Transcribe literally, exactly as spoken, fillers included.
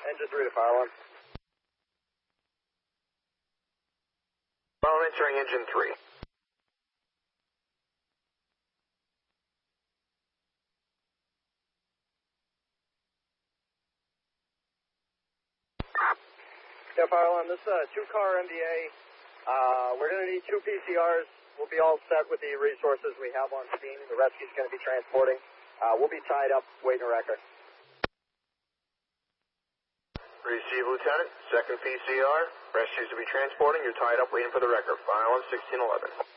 Engine three to fire alarm. Well, entering engine three. Yeah, fire alarm. This is a two-car M D A. Uh, we're going to need two P C Rs. We'll be all set with the resources we have on scene. The rescue's going to be transporting. Uh, we'll be tied up waiting a record. Receive, Lieutenant. Second P C R. Rescues to be transporting. You're tied up waiting for the record. Fire alarm sixteen eleven.